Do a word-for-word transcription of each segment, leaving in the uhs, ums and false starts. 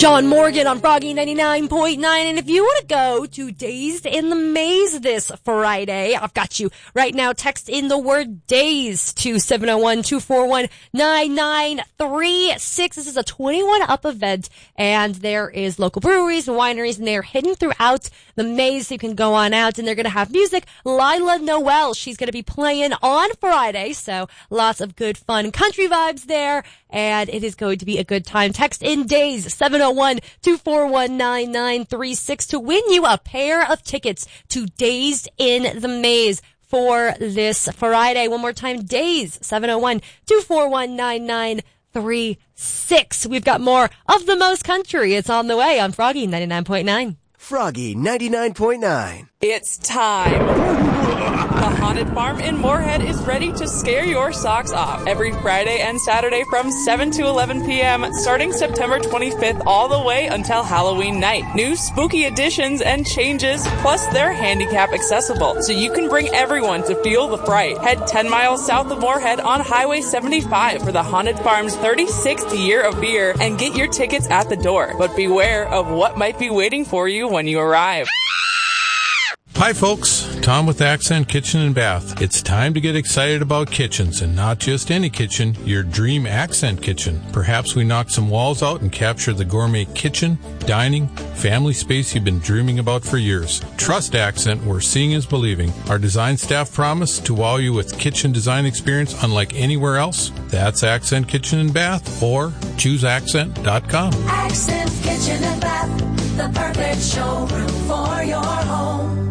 John Morgan on Froggy ninety-nine point nine. And if you want to go to Dazed in the Maze this Friday, I've got you right now. Text in the word Dazed to seven oh one, two four one, nine nine three six. This is a twenty-one up event, and there is local breweries and wineries, and they're hidden throughout the maze, so you can go on out, and they're going to have music. Lila Noel, she's going to be playing on Friday, so lots of good fun country vibes there, and it is going to be a good time. Text in Dazed, seven oh one, two four one, nine nine three six to win you a pair of tickets to Dazed in the Maze for this Friday. One more time, Dazed, seven oh one, two four one, nine nine three six. We've got more of the most country. It's on the way on Froggy ninety-nine point nine. Froggy ninety-nine point nine. It's time. The Haunted Farm in Moorhead is ready to scare your socks off every Friday and Saturday from seven to eleven p.m. starting September twenty-fifth all the way until Halloween night. New spooky additions and changes, plus they're handicap accessible, so you can bring everyone to feel the fright. Head ten miles south of Moorhead on Highway seventy-five for the Haunted Farm's thirty-sixth year of beer and get your tickets at the door. But beware of what might be waiting for you when you arrive. Hi folks, Tom with Accent Kitchen and Bath. It's time to get excited about kitchens, and not just any kitchen, your dream Accent kitchen. Perhaps we knock some walls out and capture the gourmet kitchen, dining, family space you've been dreaming about for years. Trust Accent, where seeing is believing. Our design staff promise to wow you with kitchen design experience unlike anywhere else. That's Accent Kitchen and Bath, or choose accent dot com. Accent Kitchen and Bath, the perfect showroom for your home.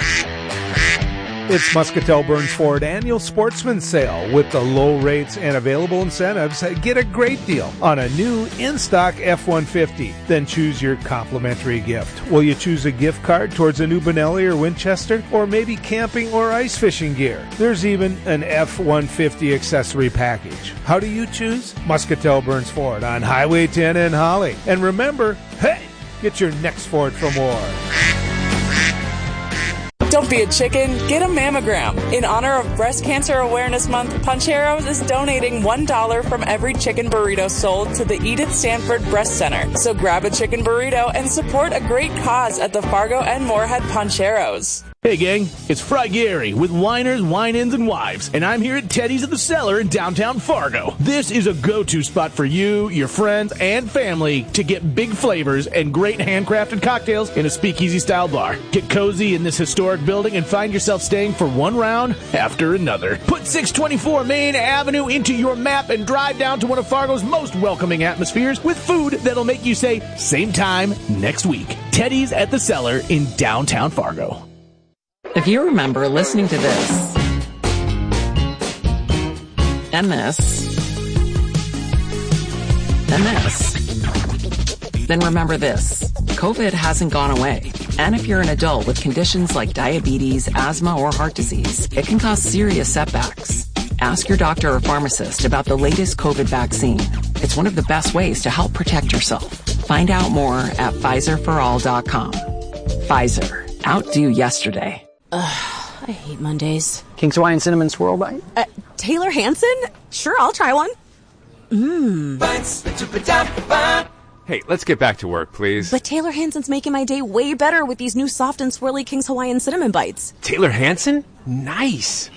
It's Muscatel Burns Ford Annual Sportsman Sale. With the low rates and available incentives, get a great deal on a new in-stock F one fifty. Then choose your complimentary gift. Will you choose a gift card towards a new Benelli or Winchester? Or maybe camping or ice fishing gear? There's even an F one fifty accessory package. How do you choose? Muscatel Burns Ford on Highway ten in Holly. And remember, hey, get your next Ford for more. Don't be a chicken, get a mammogram. In honor of Breast Cancer Awareness Month, Puncheros is donating one dollar from every chicken burrito sold to the Edith Stanford Breast Center. So grab a chicken burrito and support a great cause at the Fargo and Moorhead Puncheros. Hey gang, it's Fry Gary with Winers, Wine-Ins, and Wives, and I'm here at Teddy's at the Cellar in downtown Fargo. This is a go-to spot for you, your friends, and family to get big flavors and great handcrafted cocktails in a speakeasy-style bar. Get cozy in this historic building and find yourself staying for one round after another. Put six twenty-four Main Avenue into your map and drive down to one of Fargo's most welcoming atmospheres with food that'll make you say, same time next week. Teddy's at the Cellar in downtown Fargo. If you remember listening to this, and this, and this, then remember this. COVID hasn't gone away. And if you're an adult with conditions like diabetes, asthma, or heart disease, it can cause serious setbacks. Ask your doctor or pharmacist about the latest COVID vaccine. It's one of the best ways to help protect yourself. Find out more at Pfizer for all dot com. Pfizer. Outdo yesterday. Ugh, I hate Mondays. King's Hawaiian Cinnamon Swirl Bite? Uh, Taylor Hanson? Sure, I'll try one. Mmm. Hey, let's get back to work, please. But Taylor Hanson's making my day way better with these new soft and swirly King's Hawaiian Cinnamon Bites. Taylor Hanson? Nice.